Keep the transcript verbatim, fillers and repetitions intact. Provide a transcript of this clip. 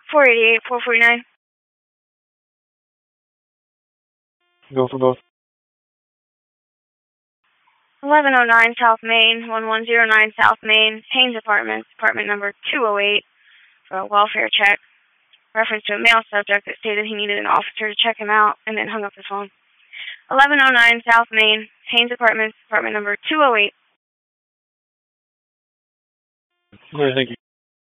four eighty-eight, four forty-nine. Go for both. eleven oh nine South Main, one one zero nine South Main, Haynes Apartments, apartment number two oh eight, for a welfare check. Reference to a male subject that stated he needed an officer to check him out, and then hung up the phone. eleven oh nine South Main, Haynes Apartments, apartment number two oh eight. All right, thank you.